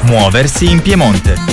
Muoversi in Piemonte.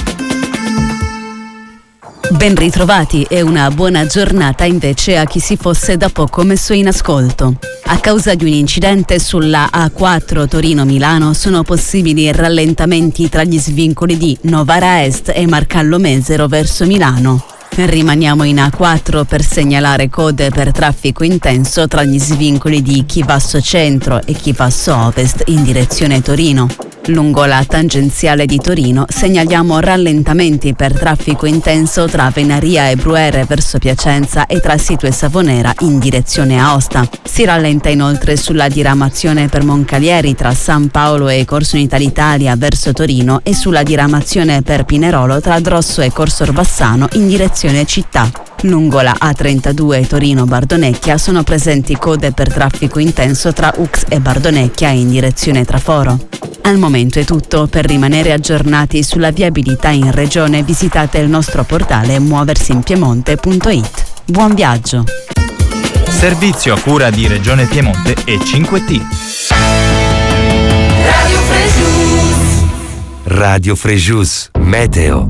Ben ritrovati e una buona giornata invece a chi si fosse da poco messo in ascolto. A causa di un incidente sulla A4 Torino-Milano sono possibili rallentamenti tra gli svincoli di Novara Est e Marcallo Mesero verso Milano. Rimaniamo in A4 per segnalare code per traffico intenso tra gli svincoli di Chivasso Centro e Chivasso Ovest in direzione Torino. Lungo la tangenziale di Torino segnaliamo rallentamenti per traffico intenso tra Venaria e Bruere verso Piacenza e tra Situ e Savonera in direzione Aosta. Si rallenta inoltre sulla diramazione per Moncalieri tra San Paolo e Corso Italia verso Torino e sulla diramazione per Pinerolo tra Drosso e Corso Orbassano in direzione città. Lungo la A32 Torino-Bardonecchia sono presenti code per traffico intenso tra Ux e Bardonecchia in direzione Traforo. Al momento è tutto. Per rimanere aggiornati sulla viabilità in regione visitate il nostro portale muoversinpiemonte.it. Buon viaggio! Servizio a cura di Regione Piemonte e 5T. Radio Frejus. Radio Frejus. Meteo.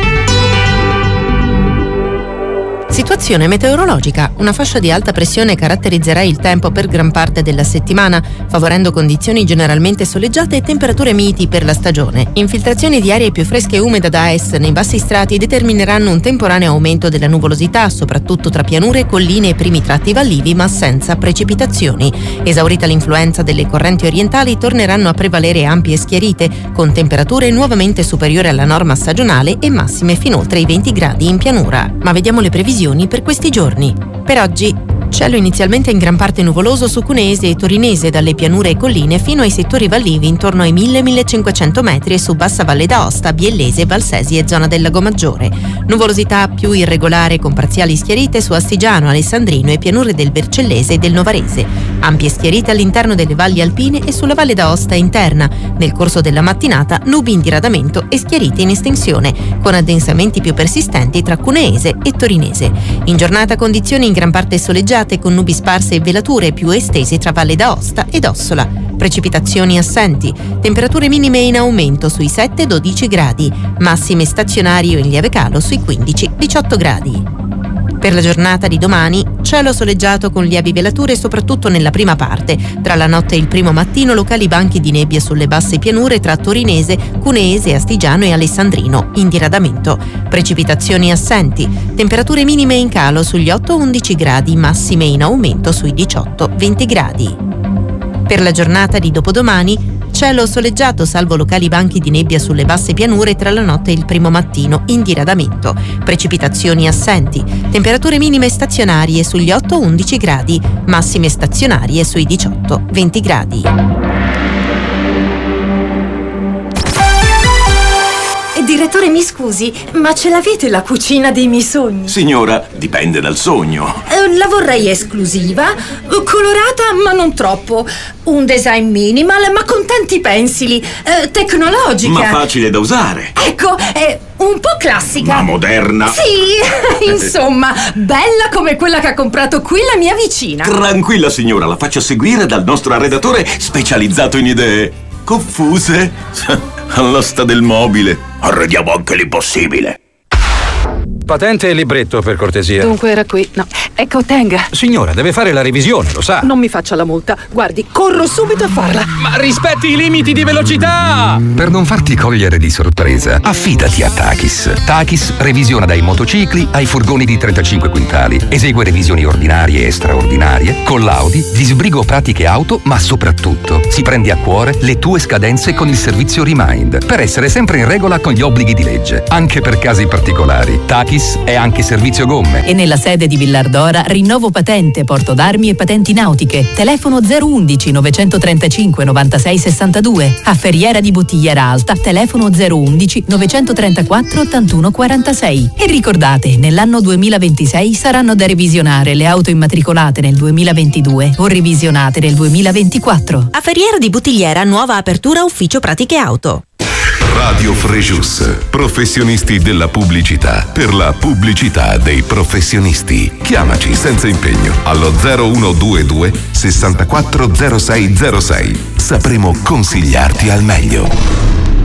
Situazione meteorologica. Una fascia di alta pressione caratterizzerà il tempo per gran parte della settimana, favorendo condizioni generalmente soleggiate e temperature miti per la stagione. Infiltrazioni di aria più fresche e umida da est nei bassi strati determineranno un temporaneo aumento della nuvolosità, soprattutto tra pianure, colline e primi tratti vallivi, ma senza precipitazioni. Esaurita l'influenza delle correnti orientali, torneranno a prevalere ampie schiarite, con temperature nuovamente superiori alla norma stagionale e massime fino oltre i 20 gradi in pianura. Ma vediamo le previsioni per questi giorni. Per oggi, cielo inizialmente in gran parte nuvoloso su Cuneese e Torinese, dalle pianure e colline fino ai settori vallivi intorno ai 1000-1500 metri e su Bassa Valle d'Aosta, Biellese, Valsesi e zona del Lago Maggiore. Nuvolosità più irregolare con parziali schiarite su Astigiano, Alessandrino e pianure del Vercellese e del Novarese. Ampie schiarite all'interno delle valli alpine e sulla Valle d'Aosta interna. Nel corso della mattinata nubi in diradamento e schiarite in estensione, con addensamenti più persistenti tra Cuneese e Torinese. In giornata condizioni in gran parte soleggiate con nubi sparse e velature più estese tra Valle d'Aosta ed Ossola. Precipitazioni assenti. Temperature minime in aumento sui 7-12 gradi. Massime stazionarie o in lieve calo sui 15-18 gradi. Per la giornata di domani, cielo soleggiato con lievi velature soprattutto nella prima parte. Tra la notte e il primo mattino locali banchi di nebbia sulle basse pianure tra Torinese, Cuneese, Astigiano e Alessandrino, in diradamento. Precipitazioni assenti. Temperature minime in calo sugli 8-11 gradi, massime in aumento sui 18-20 gradi. Per la giornata di dopodomani, cielo soleggiato salvo locali banchi di nebbia sulle basse pianure tra la notte e il primo mattino, in diradamento. Precipitazioni assenti. Temperature minime stazionarie sugli 8-11 gradi, massime stazionarie sui 18-20 gradi. Direttore, mi scusi, ma ce l'avete la cucina dei miei sogni? Signora, dipende dal sogno. La vorrei esclusiva, colorata ma non troppo, un design minimal ma con tanti pensili, tecnologica. Ma facile da usare. Ecco, un po' classica. Ma moderna. Sì, insomma, bella come quella che ha comprato qui la mia vicina. Tranquilla signora, la faccio seguire dal nostro arredatore specializzato in idee confuse. All'asta del mobile. Arrediamo anche l'impossibile. Patente e libretto, per cortesia. Dunque era qui. No, ecco, tenga. Signora, deve fare la revisione, lo sa. Non mi faccia la multa. Guardi, corro subito a farla. Ma rispetti i limiti di velocità! Per non farti cogliere di sorpresa, affidati a Takis. Takis revisiona dai motocicli ai furgoni di 35 quintali. Esegue revisioni ordinarie e straordinarie. Con l'Audi disbrigo pratiche auto, ma soprattutto si prende a cuore le tue scadenze con il servizio Remind, per essere sempre in regola con gli obblighi di legge, anche per casi particolari. Takis è anche servizio gomme. E nella sede di Villardora rinnovo patente, porto d'armi e patenti nautiche. Telefono 011 935 96 62. A Ferriera di Bottigliera Alta, telefono 011 934 81 46. E ricordate, nell'anno 2026 saranno da revisionare le auto immatricolate nel 2022 o revisionate nel 2024. A Ferriera di Bottigliera, nuova apertura ufficio pratiche auto. Radio Frejus, professionisti della pubblicità, per la pubblicità dei professionisti. Chiamaci senza impegno allo 0122 64 0606. Sapremo consigliarti al meglio.